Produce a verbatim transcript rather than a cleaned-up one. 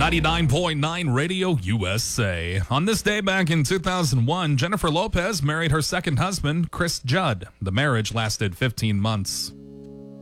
ninety-nine point nine Radio U S A. On this day back in two thousand one, Jennifer Lopez married her second husband, Chris Judd. The marriage lasted fifteen months.